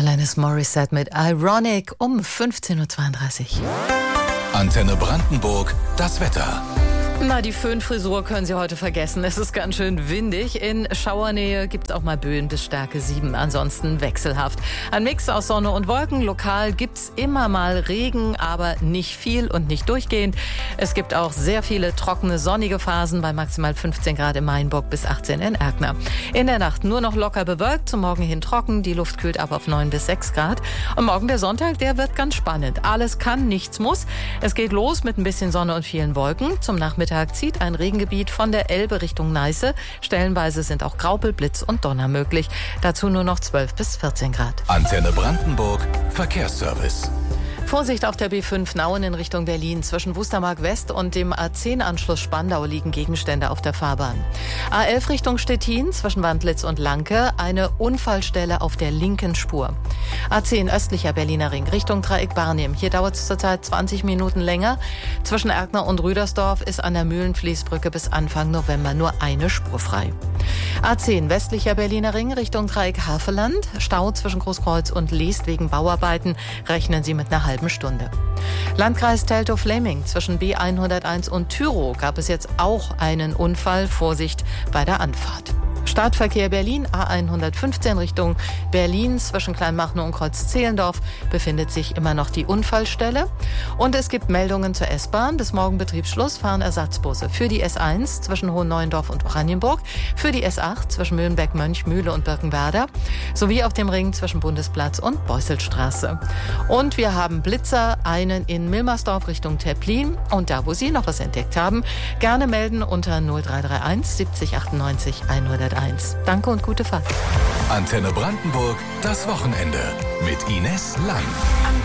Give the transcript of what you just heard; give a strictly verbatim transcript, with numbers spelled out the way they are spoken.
Alanis Morissette mit Ironic um fünfzehn Uhr zweiunddreißig. Antenne Brandenburg, das Wetter. Na, die Föhnfrisur können Sie heute vergessen. Es ist ganz schön windig. In Schauernähe gibt es auch mal Böen bis Stärke sieben. Ansonsten wechselhaft. Ein Mix aus Sonne und Wolken. Lokal gibt es immer mal Regen, aber nicht viel und nicht durchgehend. Es gibt auch sehr viele trockene, sonnige Phasen bei maximal fünfzehn Grad in Mainburg bis achtzehn in Erkner. In der Nacht nur noch locker bewölkt, zum Morgen hin trocken. Die Luft kühlt ab auf neun bis sechs Grad. Und morgen der Sonntag, der wird ganz spannend. Alles kann, nichts muss. Es geht los mit ein bisschen Sonne und vielen Wolken. Zum Nachmittag zieht ein Regengebiet von der Elbe Richtung Neiße. Stellenweise sind auch Graupel, Blitz und Donner möglich. Dazu nur noch zwölf bis vierzehn Grad. Antenne Brandenburg, Verkehrsservice. Vorsicht auf der B fünf Nauen in Richtung Berlin. Zwischen Wustermark West und dem A zehn Anschluss Spandau liegen Gegenstände auf der Fahrbahn. A elf Richtung Stettin zwischen Wandlitz und Lanke eine Unfallstelle auf der linken Spur. A zehn östlicher Berliner Ring Richtung Dreieck Barnim. Hier dauert es zurzeit zwanzig Minuten länger. Zwischen Erkner und Rüdersdorf ist an der Mühlenfließbrücke bis Anfang November nur eine Spur frei. A zehn westlicher Berliner Ring Richtung Dreieck Havelland. Stau zwischen Großkreuz und Leest wegen Bauarbeiten. Rechnen Sie mit einer halben Stunde. Landkreis Teltow-Fläming zwischen B hunderteins und Tyrow gab es jetzt auch einen Unfall. Vorsicht bei der Anfahrt. Stadtverkehr Berlin A hundertfünfzehn Richtung Berlin zwischen Kleinmachnow und Kreuz-Zehlendorf befindet sich immer noch die Unfallstelle. Und es gibt Meldungen zur S-Bahn. Bis morgen Betriebsschluss fahren Ersatzbusse für die S eins zwischen Hohenneuendorf und Oranienburg, für die S acht zwischen Mühlenbeck, Mönchmühle und Birkenwerder sowie auf dem Ring zwischen Bundesplatz und Beusselstraße. Und wir haben Blitzer, einen in Milmersdorf Richtung Tepplin. Und da, wo Sie noch was entdeckt haben, gerne melden unter null drei drei eins siebzig achtundneunzig hunderteins. Danke und gute Fahrt. Antenne Brandenburg, das Wochenende mit Ines Lang.